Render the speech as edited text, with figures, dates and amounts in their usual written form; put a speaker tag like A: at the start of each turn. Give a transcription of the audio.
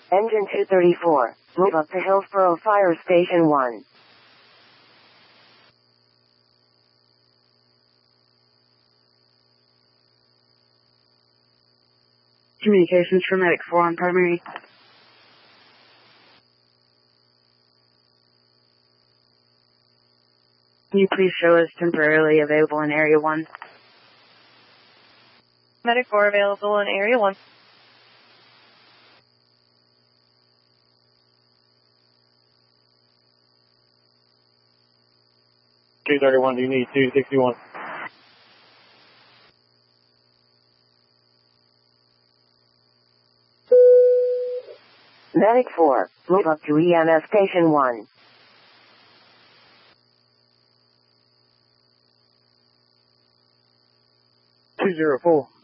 A: Engine 234, move up to Hillsborough Fire Station 1.
B: Communications for Medic 4 on primary. Can you please show us temporarily available in Area 1?
C: Medic 4 available in Area 1.
D: $231, do you need 261?
A: Medic 4, move up to EMS Station 1.
D: $204.